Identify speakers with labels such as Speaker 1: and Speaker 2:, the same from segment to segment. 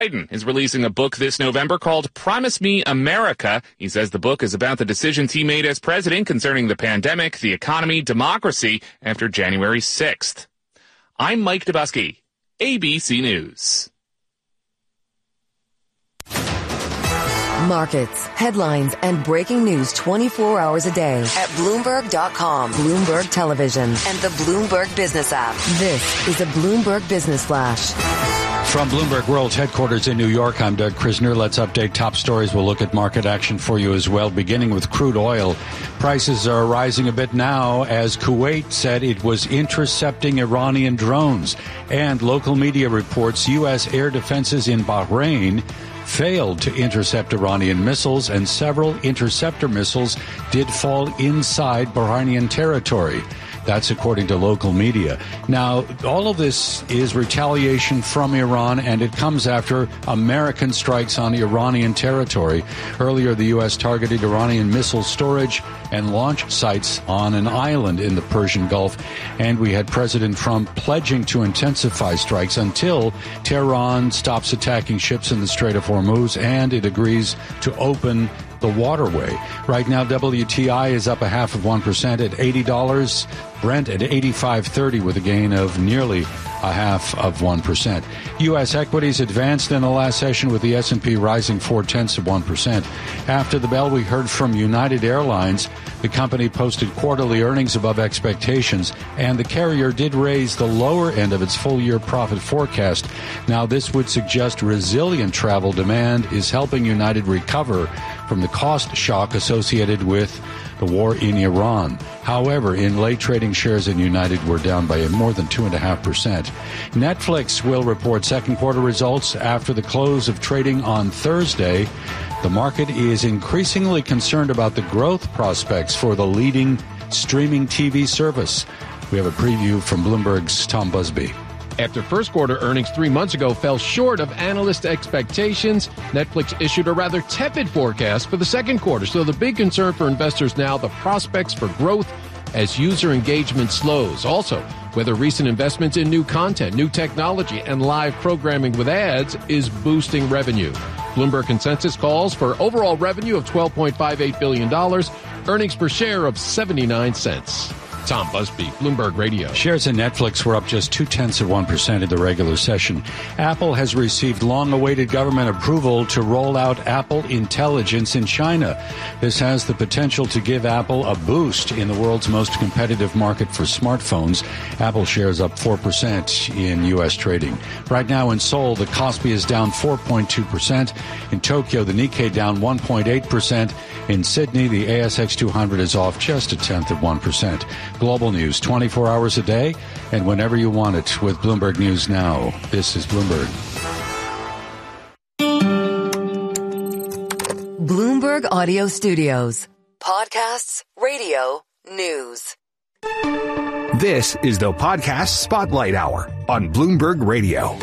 Speaker 1: Biden is releasing a book this November called Promise Me America. He says the book is about the decisions he made as president concerning the pandemic, the economy, democracy after January 6th. I'm Mike Dubusky, ABC News.
Speaker 2: Markets, headlines, and breaking news 24 hours a day at Bloomberg.com, Bloomberg Television, and the Bloomberg Business app. This is a Bloomberg Business Flash.
Speaker 3: From Bloomberg World's headquarters in New York, I'm Doug Krisner. Let's update top stories. We'll look at market action for you as well, beginning with crude oil. Prices are rising a bit now as Kuwait said it was intercepting Iranian drones. And local media reports U.S. air defenses in Bahrain failed to intercept Iranian missiles, and several interceptor missiles did fall inside Bahrainian territory. That's according to local media. Now, all of this is retaliation from Iran, and it comes after American strikes on Iranian territory. Earlier, the U.S. targeted Iranian missile storage and launch sites on an island in the Persian Gulf, and we had President Trump pledging to intensify strikes until Tehran stops attacking ships in the Strait of Hormuz and it agrees to open the waterway. Right now, WTI is up 0.5% at $80. Brent at $85.30 with a gain of nearly 0.5%. U.S. equities advanced in the last session with the S&P rising 0.4%. After the bell, we heard from United Airlines. The company posted quarterly earnings above expectations, and the carrier did raise the lower end of its full-year profit forecast. Now, this would suggest resilient travel demand is helping United recover from the cost shock associated with the war in Iran. However, in late trading, shares in United were down by more than 2.5%. Netflix will report second quarter results after the close of trading on Thursday. The market is increasingly concerned about the growth prospects for the leading streaming TV service. We have a preview from Bloomberg's Tom Busby.
Speaker 4: After first quarter earnings 3 months ago fell short of analyst expectations, Netflix issued a rather tepid forecast for the second quarter. So the big concern for investors now, the prospects for growth as user engagement slows. Also, whether recent investments in new content, new technology, and live programming with ads is boosting revenue. Bloomberg consensus calls for overall revenue of $12.58 billion, earnings per share of 79 cents. Tom Busby, Bloomberg Radio.
Speaker 3: Shares in Netflix were up just 0.2% in the regular session. Apple has received long-awaited government approval to roll out Apple Intelligence in China. This has the potential to give Apple a boost in the world's most competitive market for smartphones. Apple shares up 4% in U.S. trading. Right now in Seoul, the Kospi is down 4.2%. In Tokyo, the Nikkei down 1.8%. In Sydney, the ASX 200 is off just 0.1%. Global news 24 hours a day and whenever you want it with Bloomberg News Now. This is Bloomberg.
Speaker 2: Bloomberg Audio Studios. Podcasts, radio, news.
Speaker 5: This is the Podcast Spotlight Hour on Bloomberg Radio.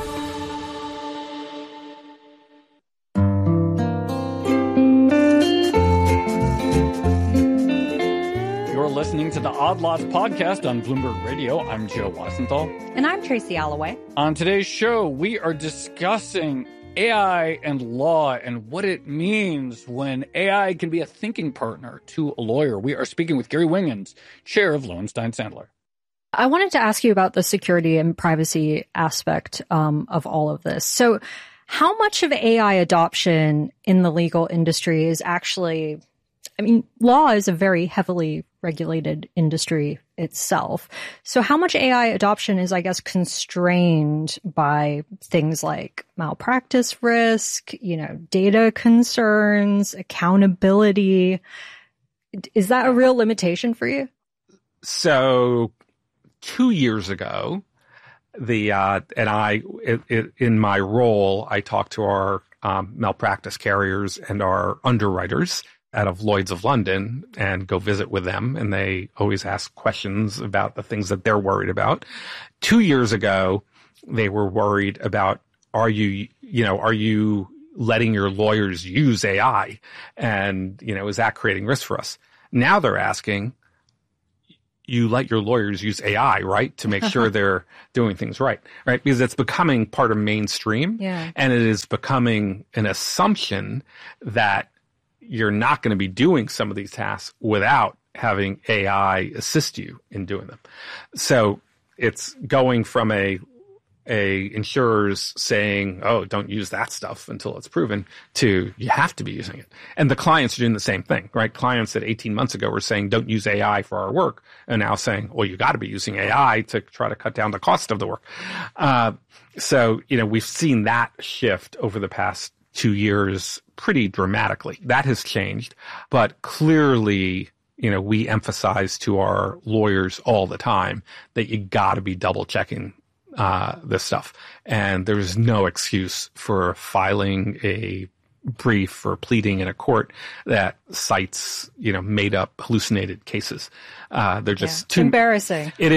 Speaker 6: Listening to the Odd Lots podcast on Bloomberg Radio. I'm Joe Wasenthal.
Speaker 7: And I'm Tracy Alloway.
Speaker 6: On today's show, we are discussing AI and law and what it means when AI can be a thinking partner to a lawyer. We are speaking with Gary Wingens, chair of Lowenstein Sandler.
Speaker 7: I wanted to ask you about the security and privacy aspect of all of this. So how much of AI adoption in the legal industry is actually, law is a very heavily regulated industry itself. So how much AI adoption is, I guess, constrained by things like malpractice risk, data concerns, accountability? Is that a real limitation for you?
Speaker 8: So 2 years ago, in my role, I talked to our malpractice carriers and our underwriters out of Lloyd's of London and go visit with them. And they always ask questions about the things that they're worried about. 2 years ago, they were worried about, are you letting your lawyers use AI? And, is that creating risk for us? Now they're asking, you let your lawyers use AI, right, to make sure they're doing things right? Because it's becoming part of mainstream, and it is becoming an assumption that you're not going to be doing some of these tasks without having AI assist you in doing them. So it's going from a insurers saying, oh, don't use that stuff until it's proven, to you have to be using it. And the clients are doing the same thing, right? Clients that 18 months ago were saying, don't use AI for our work, and now saying, well, you got to be using AI to try to cut down the cost of the work. So, we've seen that shift over the past 2 years pretty dramatically. That has changed, but clearly, we emphasize to our lawyers all the time that you got to be double checking this stuff. And there's no excuse for filing a brief or pleading in a court that cites, made up hallucinated cases. They're just too
Speaker 7: embarrassing.
Speaker 8: It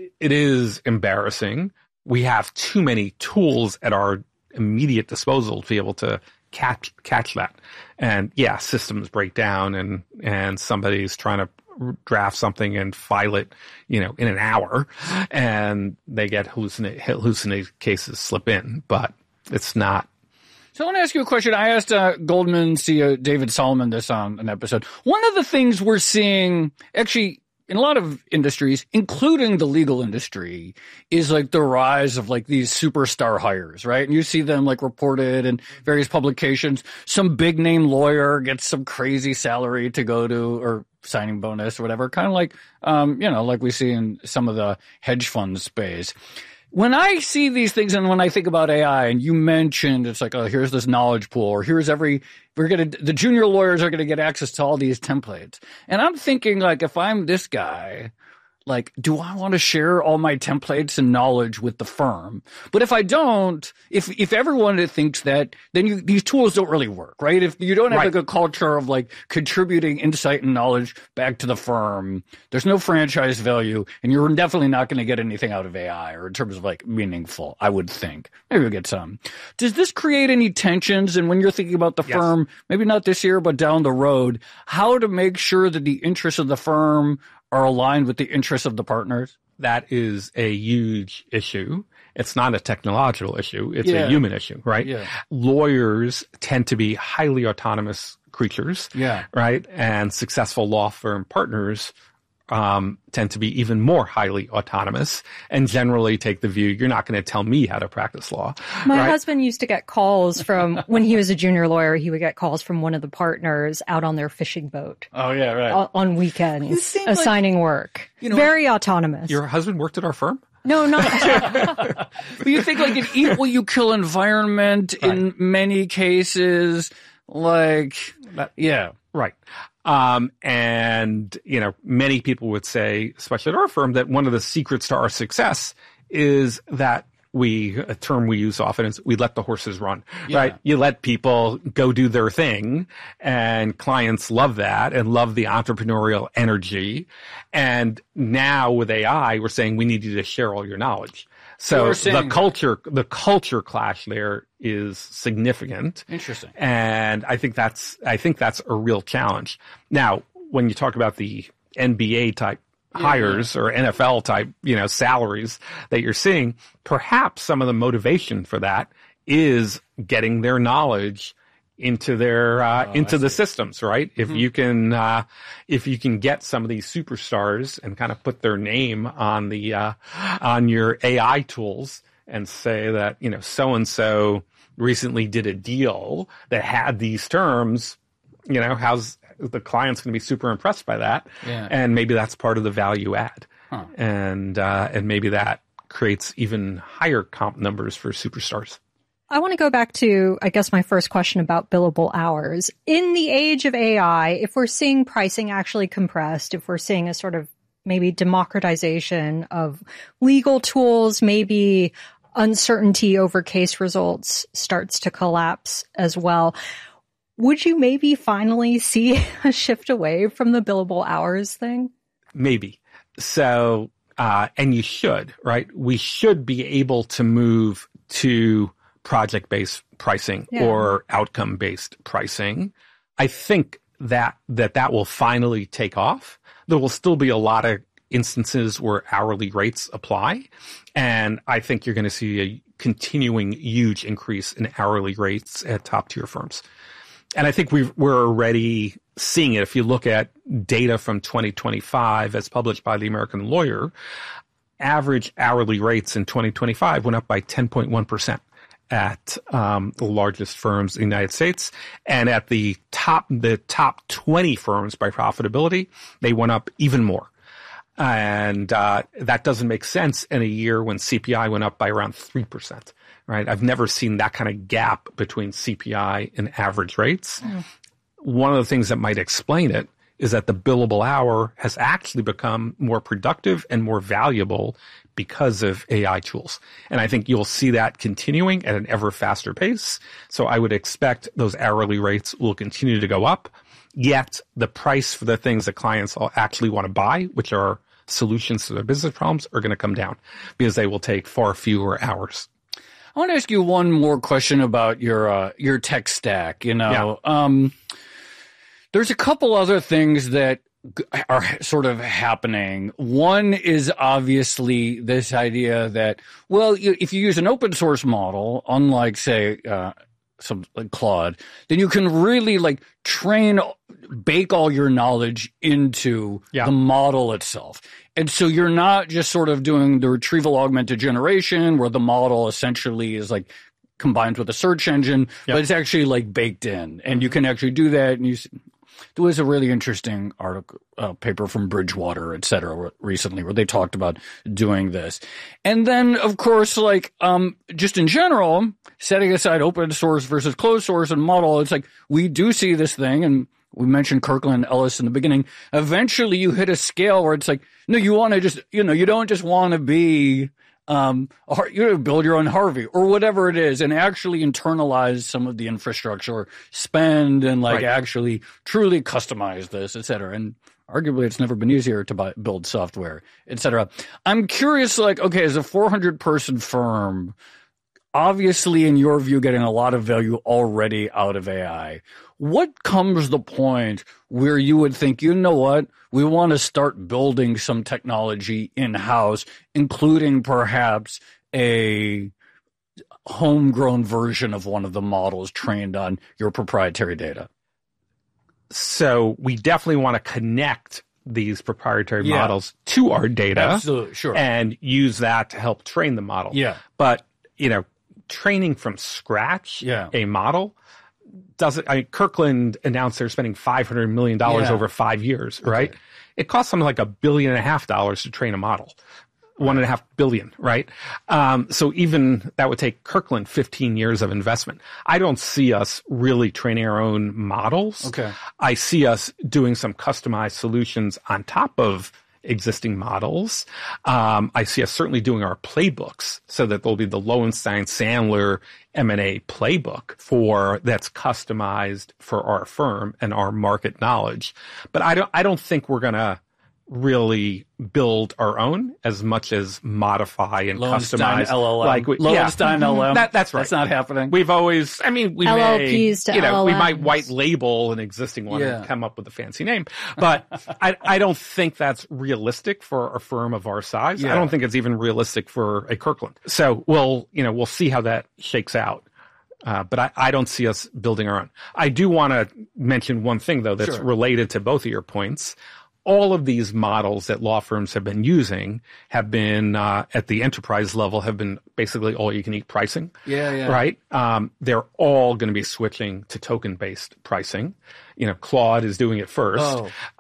Speaker 8: is embarrassing. We have too many tools at our immediate disposal to be able to catch that. And systems break down and somebody's trying to draft something and file it, in an hour, and they get hallucinated cases slip in, but it's not.
Speaker 6: So I want to ask you a question. I asked Goldman CEO David Solomon this on an episode. One of the things we're seeing, actually, in a lot of industries, including the legal industry, is like the rise of like these superstar hires, right? And you see them like reported in various publications. Some big name lawyer gets some crazy salary to go to, or signing bonus or whatever, kind of like, like we see in some of the hedge fund space. When I see these things and when I think about AI, and you mentioned it's like, oh, here's this knowledge pool, or here's the junior lawyers are going to get access to all these templates. And I'm thinking, like, if I'm this guy, like, do I want to share all my templates and knowledge with the firm? But if I don't, if everyone thinks that, then these tools don't really work, right? If you don't have like a culture of like contributing insight and knowledge back to the firm, there's no franchise value, and you're definitely not going to get anything out of AI, or in terms of like meaningful, I would think. Maybe we'll get some. Does this create any tensions? And when you're thinking about the firm, maybe not this year, but down the road, how to make sure that the interests of the firm are aligned with the interests of the partners?
Speaker 8: That is a huge issue. It's not a technological issue. It's a human issue, right? Yeah. Lawyers tend to be highly autonomous creatures, right? And successful law firm partners tend to be even more highly autonomous and generally take the view, you're not going to tell me how to practice law.
Speaker 7: My husband used to get calls from, when he was a junior lawyer, he would get calls from one of the partners out on their fishing boat.
Speaker 6: Oh, yeah, right.
Speaker 7: On weekends, assigning work. Very autonomous.
Speaker 8: Your husband worked at our firm?
Speaker 7: No, not.
Speaker 6: But you think like an equal you kill environment in many cases, like,
Speaker 8: Right. And, many people would say, especially at our firm, that one of the secrets to our success is that a term we use often is we let the horses run, right? You let people go do their thing, and clients love that and love the entrepreneurial energy. And now with AI, we're saying we need you to share all your knowledge. So the culture clash there is significant.
Speaker 6: Interesting.
Speaker 8: And I think that's a real challenge. Now, when you talk about the NBA type hires or NFL type, salaries that you're seeing, perhaps some of the motivation for that is getting their knowledge into their into the systems, right? If you can get some of these superstars and kind of put their name on the on your AI tools and say that so and so recently did a deal that had these terms, how's the client's going to be super impressed by that, and maybe that's part of the value add, and maybe that creates even higher comp numbers for superstars.
Speaker 7: I want to go back to, I guess, my first question about billable hours. In the age of AI, if we're seeing pricing actually compressed, if we're seeing a sort of maybe democratization of legal tools, maybe uncertainty over case results starts to collapse as well, would you maybe finally see a shift away from the billable hours thing?
Speaker 8: Maybe. So, and you should, right? We should be able to move to project-based pricing or outcome-based pricing. I think that will finally take off. There will still be a lot of instances where hourly rates apply. And I think you're going to see a continuing huge increase in hourly rates at top tier firms. And I think we're already seeing it. If you look at data from 2025 as published by the American Lawyer, average hourly rates in 2025 went up by 10.1% at the largest firms in the United States. And at the top 20 firms by profitability, they went up even more. And that doesn't make sense in a year when CPI went up by around 3%, right? I've never seen that kind of gap between CPI and average rates. One of the things that might explain it is that the billable hour has actually become more productive and more valuable because of AI tools. And I think you'll see that continuing at an ever faster pace. So I would expect those hourly rates will continue to go up, yet the price for the things that clients actually want to buy, which are solutions to their business problems, are going to come down because they will take far fewer hours.
Speaker 6: I want to ask you one more question about your tech stack. There's a couple other things that are sort of happening. One is obviously this idea that, well, if you use an open source model, unlike, say, some like Claude, then you can really bake all your knowledge into the model itself. And so you're not just sort of doing the retrieval augmented generation where the model essentially is like combined with a search engine, but it's actually like baked in, and you can actually do that. And there was a really interesting article, paper from Bridgewater, et cetera, recently where they talked about doing this. And then, of course, just in general, setting aside open source versus closed source and model, it's like we do see this thing, and we mentioned Kirkland Ellis in the beginning. Eventually, you hit a scale where it's like, no, you want to just, you don't just want to be build your own Harvey or whatever it is, and actually internalize some of the infrastructure, or spend and actually truly customize this, et cetera. And arguably, it's never been easier to build software, et cetera. I'm curious, okay, as a 400-person firm, obviously, in your view, getting a lot of value already out of AI, what comes the point where you would think, you know what, we want to start building some technology in-house, including perhaps a homegrown version of one of the models trained on your proprietary data?
Speaker 8: So we definitely want to connect these proprietary models to our data.
Speaker 6: Absolutely, sure.
Speaker 8: And use that to help train the model.
Speaker 6: Yeah.
Speaker 8: But, training from scratch a model Kirkland announced they're spending $500 million over 5 years, right? Okay. It costs something like $1.5 billion to train a model. $1.5 billion, right? So even that would take Kirkland 15 years of investment. I don't see us really training our own models.
Speaker 6: Okay.
Speaker 8: I see us doing some customized solutions on top of existing models. I see us certainly doing our playbooks so that there'll be the Lowenstein Sandler M&A playbook that's customized for our firm and our market knowledge. But I don't think we're going to really build our own as much as modify and customize.
Speaker 6: LLM. Lowenstein LLM.
Speaker 8: That's right.
Speaker 6: That's not happening.
Speaker 8: We've always, we
Speaker 7: LLPs
Speaker 8: we might white label an existing one and come up with a fancy name. But I don't think that's realistic for a firm of our size. I don't think it's even realistic for a Kirkland. So we'll see how that shakes out. But I don't see us building our own. I do want to mention one thing, though, that's related to both of your points. All of these models that law firms have been using have been, at the enterprise level, have been basically all-you-can-eat pricing.
Speaker 6: Yeah.
Speaker 8: Right? They're all going to be switching to token-based pricing. Claude is doing it first.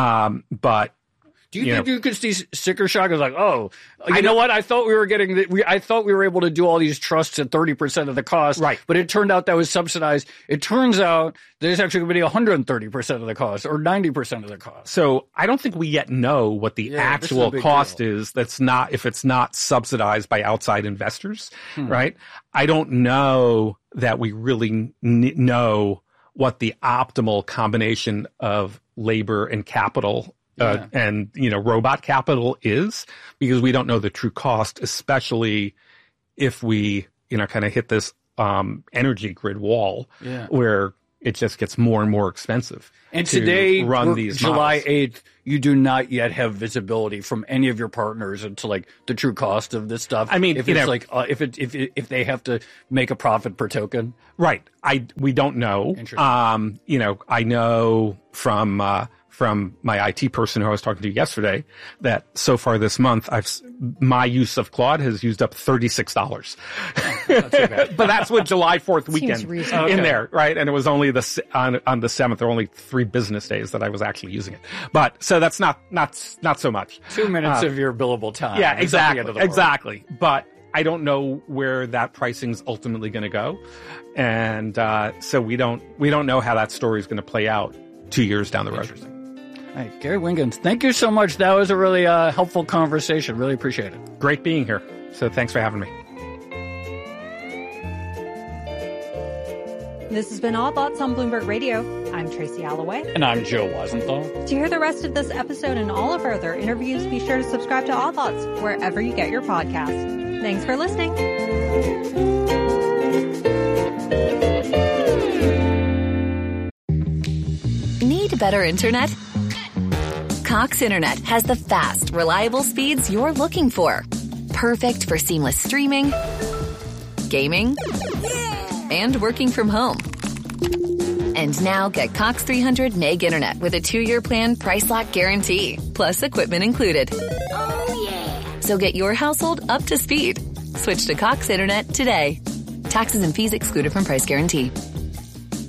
Speaker 8: But
Speaker 6: do you think you could see sticker shock as like, you know what? I thought we were I thought we were able to do all these trusts at 30% of the cost.
Speaker 8: Right.
Speaker 6: But it turned out that was subsidized. It turns out that it's actually going to be 130% of the cost or 90% of the cost.
Speaker 8: So I don't think we yet know what the actual cost is. If it's not subsidized by outside investors, right? I don't know that we really know what the optimal combination of labor and capital and robot capital is, because we don't know the true cost, especially if we kind of hit this energy grid wall where it just gets more and more expensive.
Speaker 6: And
Speaker 8: to
Speaker 6: today,
Speaker 8: run these
Speaker 6: July
Speaker 8: models.
Speaker 6: 8th, you do not yet have visibility from any of your partners into like the true cost of this stuff.
Speaker 8: I mean,
Speaker 6: if
Speaker 8: you
Speaker 6: it's
Speaker 8: know,
Speaker 6: like if they have to make a profit per token,
Speaker 8: right? We don't know.
Speaker 6: Interesting.
Speaker 8: You know, I know from my IT person who I was talking to yesterday that so far this month, my use of Claude has used up $36.
Speaker 6: not too bad.
Speaker 8: But that's with July 4th weekend
Speaker 7: reasonable.
Speaker 8: in there, right? And it was only on the 7th. There were only 3 business days that I was actually using it. But so that's not so much.
Speaker 6: 2 minutes of your billable time.
Speaker 8: Yeah,
Speaker 6: It's not the end of the world.
Speaker 8: exactly. But I don't know where that pricing's ultimately going to go, and so we don't know how that story is going to play out 2 years down the road.
Speaker 6: Interesting. All right, Gary Wingens, thank you so much. That was a really helpful conversation. Really appreciate it.
Speaker 8: Great being here. So thanks for having me.
Speaker 7: This has been Odd Thoughts on Bloomberg Radio. I'm Tracy Alloway.
Speaker 6: And I'm Joe Weisenthal.
Speaker 7: To hear the rest of this episode and all of our other interviews, be sure to subscribe to Odd Thoughts wherever you get your podcasts. Thanks for listening.
Speaker 2: Need better internet? Cox Internet has the fast, reliable speeds you're looking for. Perfect for seamless streaming, gaming, and working from home. And now get Cox 300 meg internet with a 2-year plan price lock guarantee, plus equipment included. Oh, yeah. So get your household up to speed. Switch to Cox Internet today. Taxes and fees excluded from price guarantee.